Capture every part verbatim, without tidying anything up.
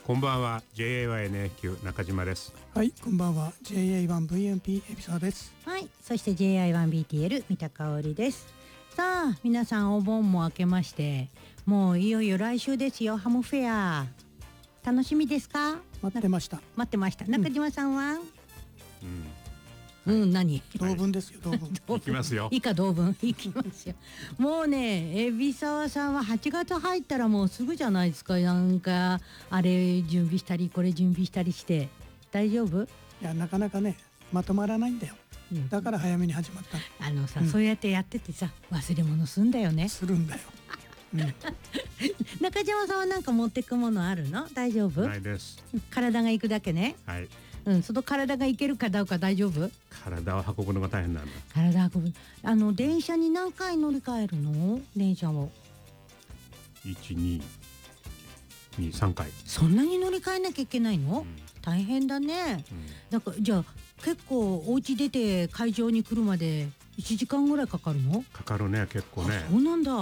こんばんは ジェイエーワイエヌエーキュー 中島です。 はい、こんばんは ジェイエーワンブイエムピー 海老沢です。 はい、そして ジェイアイワンビーティーエル 三田香織です。さあ皆さんお盆も明けまして、もういよいよ来週ですよ。ハムフェア楽しみですか？ 待ってました。 待ってました。中島さんは？ うん、 うん、何？ 同文ですよ、同文。 行きますよ。 以下同文行きますよ。もうね、海老沢さんははちがつ入ったらもうすぐじゃないですか。なんかあれ準備したりこれ準備したりして大丈夫？ いや、なかなかねまとまらないんだよ。 うん、 だから早めに始まった。 あのさ、 うん、 そうやってやっててさ、忘れ物すんだよね。 するんだよ。うん、 中島さんは何か持ってくものあるの？大丈夫？ ないです。 体が行くだけね。 はい。 うん、その体が行けるかどうか大丈夫？ 体を運ぶのが大変なんだ。 体運ぶ。あの電車に何回乗り換えるの？電車を。 一、二、二、三回。 そんなに乗り換えなきゃいけないの？うん、大変だね。 うん、 だからじゃあ結構お家出て会場に来るまでいちじかんぐらいかかるの？かかるね、結構ね。 そうなんだ。うん、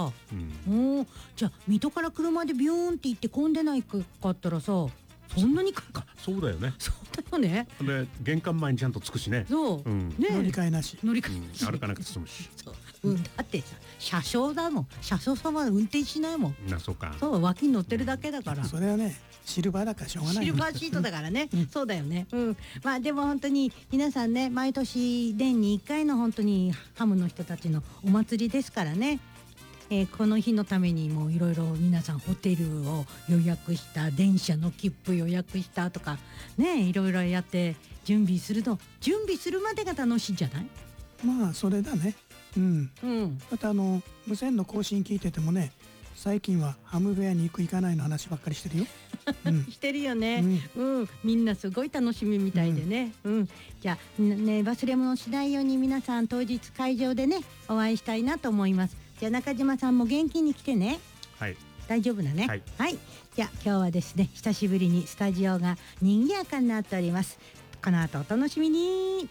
おじゃあ水戸から車でビューンって行って混んでないかったらさ、そんなにかか。 そうだよね。 そうだよね。 で玄関前にちゃんと着くしね。 そう、うん、ね、 乗り換えなし。 乗り換えなし、 うん、歩かなくて済むし。 そう、うん、だってさ車掌だもん。車掌さんは運転しないもん。 な、そうか。 そう、脇に乗ってるだけだから。 それはね、シルバーだからしょうがない。 シルバーシートだからね。 うん、 そうだよね。うん。まあでも本当に皆さんね、毎年年にいっかいの本当にハムの人たちのお祭りですからね。えー、この日のためにもいろいろ皆さんホテルを予約した、電車の切符予約したとかね、いろいろやって準備すると、準備するまでが楽しいんじゃない？ まあそれだね。うん。 うん。 またあの無線の更新聞いててもね、最近はハムフェアに行く行かないの話ばっかりしてるよ。 うん、してるよね、うんうん、みんなすごい楽しみみたいでね、うんうん、じゃあね、忘れ物しないように皆さん当日会場でねお会いしたいなと思います。じゃあ中島さんも元気に来てね。 はい、 大丈夫だね。 はい、 はい、じゃあ今日はですね、久しぶりにスタジオが賑やかになっております。この後お楽しみに。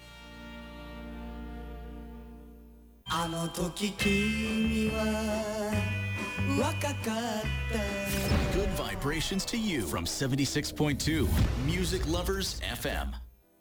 あの時君は若かった。 Good vibrations to you from seventy-six point two Music Lovers エフエム。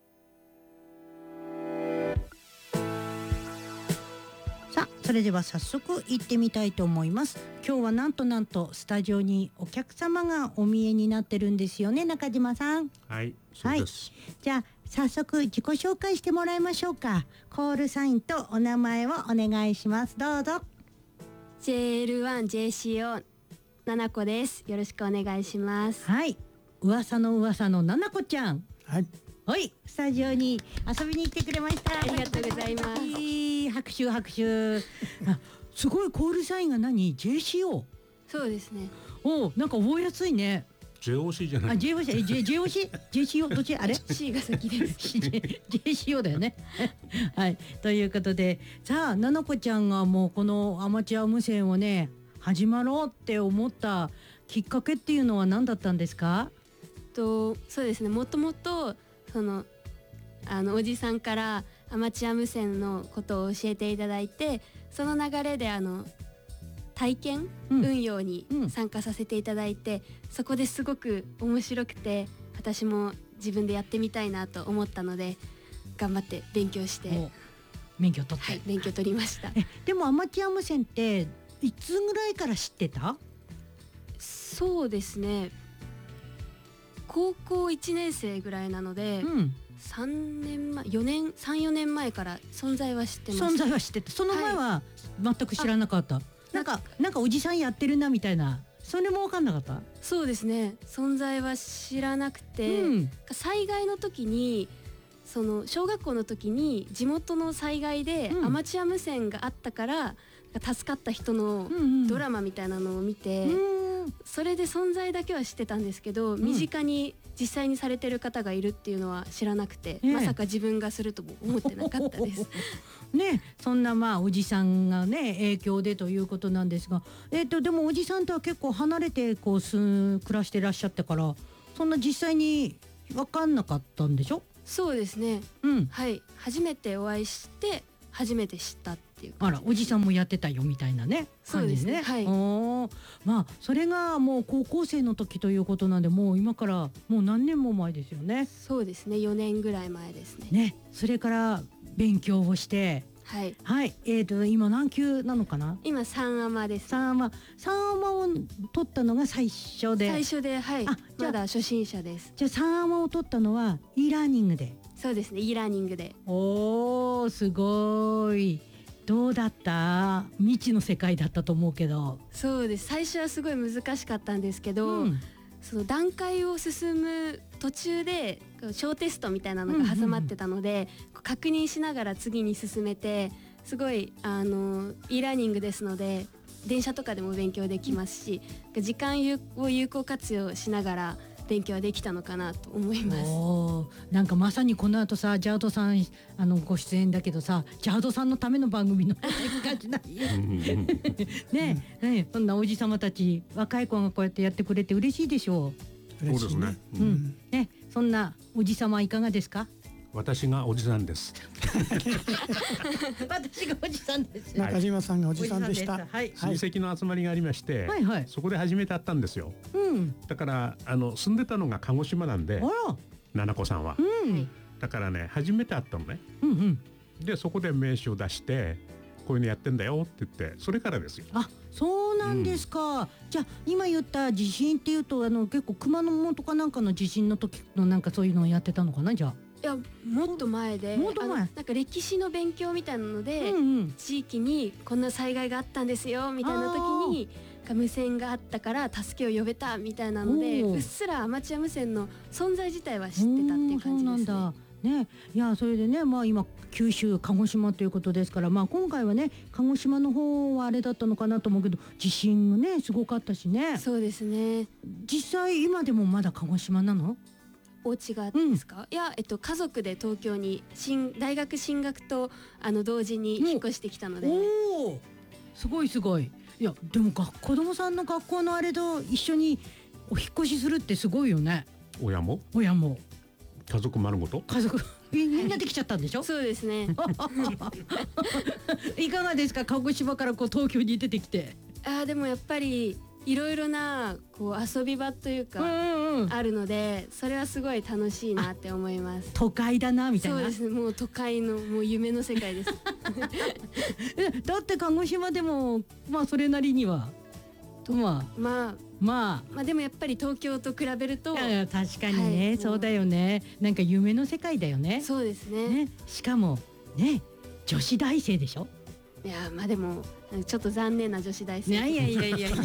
さあそれでは早速行ってみたいと思います。今日はなんとなんとスタジオにお客様がお見えになってるんですよね、中島さん。 はい、そうです。 はい、じゃあ早速自己紹介してもらいましょうか。コールサインとお名前をお願いします。どうぞ。 ジェイエルワンジェイシーオー ななこです。よろしくお願いします。 はい、噂の噂のななこちゃん。 はい、 はい、スタジオに遊びに来てくれました。 ありがとうございます。 いい拍手拍手。あ、すごい。コールサインが何？ ジェイシーオー。 そうですね。 お、なんか覚えやすいね。 ジェイオーシー じゃない。 あ、ジェイオーシー、ジェイオーシー、ジェイシーオー どっち？あれ？ C が先です。 ジェイシーオー だよね。はい、ということで、さあななこちゃんがもうこのアマチュア無線をね始まろうって思ったきっかけっていうのは何だったんですか？ とそうですね。もともとそのあのおじさんからアマチュア無線のことを教えていただいて、その流れであの体験運用に参加させていただいて、うん、そこですごく面白くて私も自分でやってみたいなと思ったので頑張って勉強して免許取って、 はい、勉強取りました。 えでもアマチュア無線っていつぐらいから知ってた？ そうですね、高校いちねん生ぐらいなので、うん、さんねんまえよねんさん、よねんまえから存在は知ってます。 存在は知ってて、その前は全く知らなかった。はい、なんかなんかおじさんやってるなみたいな、それも分かんなかった？ そうですね、存在は知らなくて、うん、災害の時にその小学校の時に地元の災害でアマチュア無線があったから、うん、助かった人のドラマみたいなのを見て、うん、それで存在だけは知ってたんですけど、うん、身近に実際にされてる方がいるっていうのは知らなくて、ね、まさか自分がするとも思ってなかったですね、そんなまあおじさんがね影響でということなんですが、えーとでもおじさんとは結構離れてこうす暮らしてらっしゃったから、そんな実際に分かんなかったんでしょ？ そうですね、うん、はい、初めてお会いして初めて知ったってっていうあら、おじさんもやってたよみたいなねそうですねはいおーまあそれがもう高校生の時ということなんで、もう今からもう何年も前ですよね。 そうですねよねんぐらい前ですね。 ね、それから勉強をしてはいはいえーと今何級なのかな。 今三アマです。 三アマ三アマを取ったのが最初で、 最初ではいあじゃあまだ初心者です。 じゃあ三アマを取ったのは e ラーニングで。 そうですね e ラーニングで。 おーすごい。どうだった？未知の世界だったと思うけど。 そうです最初はすごい難しかったんですけど、 うんその段階を進む途中でこう小テストみたいなのが挟まってたので、こう確認しながら次に進めて、すごいあの e ラーニングですので電車とかでも勉強できますし、時間を有効活用しながら勉強はできたのかなと思います。 おーなんかまさにこの後さジャードさんあのご出演だけどさ、ジャードさんのための番組の感じないねえ、ねえそんなおじさまたち若い子がこうやってやってくれて嬉しいでしょそうですね。 う。うんねそんなおじさまいかがですか？ 私がおじさんです。 私がおじさんです。 中島さんがおじさんでした。 おじさんはい親戚の集まりがありまして、 はいはい。 そこで初めて会ったんですよ。 うん。 だからあの住んでたのが鹿児島なんで、 あら。 七子さんは。 うん。 だからね初めて会ったのね。 うんうん。 でそこで名刺を出してこういうのやってんだよって言ってそれからですよ。 あ、そうなんですか。じゃあ今言った地震っていうとあの結構熊本かなんかの地震の時のなんかそういうのをやってたのかなじゃあ。 いやもっと前でもっと前あのなんか歴史の勉強みたいなので、 うんうん。 地域にこんな災害があったんですよみたいな時に無線があったから助けを呼べたみたいなので、 おーうっすらアマチュア無線の存在自体は知ってたっていう感じですね。 そうなんだ。ね、いやそれでねまあ今九州鹿児島ということですから、まあ今回はね鹿児島の方はあれだったのかなと思うけど地震がねすごかったしね。 そうですね。 実際今でもまだ鹿児島なの？ お家がですか？いやえっと家族で東京に進大学進学とあの同時に引っ越してきたので、 おお、すごいすごい。いやでも学子供さんの学校のあれと一緒にお引っ越しするってすごいよね。 親も親も家族丸ごと。 家族みみんなできちゃったんでしょ？ そうですね。 いかがですか鹿児島からこう東京に出てきて。 あーでもやっぱりいろいろなこう遊び場というか、 うんうん、 あるのでそれはすごい楽しいなって思います。 都会だなみたいな。 そうですねもう都会のもう夢の世界です。 えだって鹿児島でもまあそれなりにはまあまあままあでもやっぱり東京と比べるとあいや確かにね、 はいそうだよね。なんか夢の世界だよね。 そうですね。 ねしかもね女子大生でしょ。 いやまあでもちょっと残念な女子大生。 いやいやいやいやいや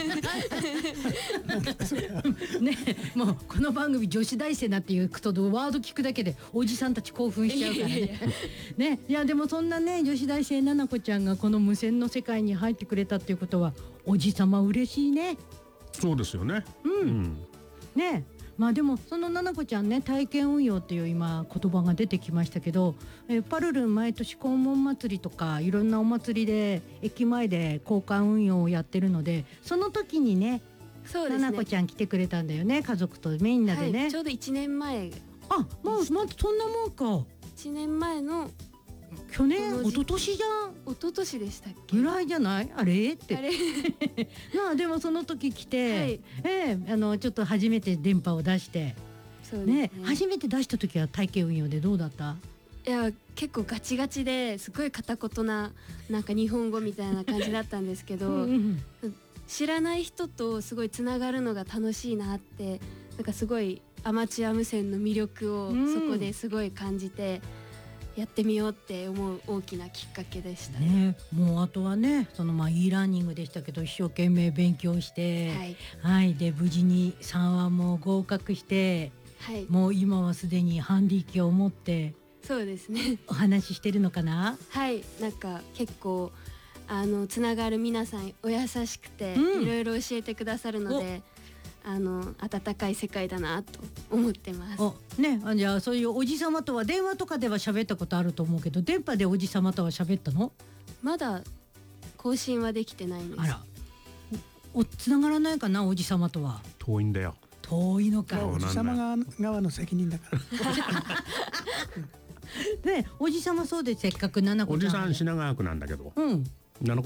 ねもうこの番組女子大生なんていうことでワード聞くだけでおじさんたち興奮しちゃうからね。 いやいやいやねいやでもそんなね女子大生ななこちゃんがこの無線の世界に入ってくれたっていうことはおじさま嬉しいね。 そうですよね。 うん、 うん。 ねまあでもそのななこちゃんね体験運用っていう今言葉が出てきましたけど、えーパルルン毎年黄門祭りとかいろんなお祭りで駅前で交換運用をやってるので、その時にねそうですね。 ななこちゃん来てくれたんだよね家族とみんなでね、 はい、ちょうどいちねんまえあもうまだそんなもんか。 いちねんまえの去年この時一昨年じゃん一昨年でしたっけ？ ぐらいじゃないあれってあれまあでもその時来て、 はいええあのちょっと初めて電波を出してそうですねね初めて出した時は体験運用でどうだった？ いや結構ガチガチですごい片言ななんか日本語みたいな感じだったんですけど、 うんうん知らない人とすごいつながるのが楽しいなってなんかすごいアマチュア無線の魅力をうんそこですごい感じてやってみようって思う大きなきっかけでしたね。 ね、もうあとはねそのまあ e ラーニングでしたけど一生懸命勉強してはい、 はい、で無事にさんわも合格してはい、 もう今はすでにハンディ機を持ってそうですね。 お話ししてるのかな。 はい、なんか結構あのつながる皆さんお優しくて、 うんいろいろ教えてくださるので、あの温かい世界だなと思ってます。 おね、あじゃあそういうおじさまとは電話とかでは喋ったことあると思うけど電波でおじさまとは喋ったの？ まだ更新はできてないんです。 あらおつながらないかなおじさまとは。 遠いんだよ。 遠いのか。 そうおじさま側側の責任だから。 でおじさんはそうでせっかく七子ちゃんおじさん品川区なんだけど、 うん七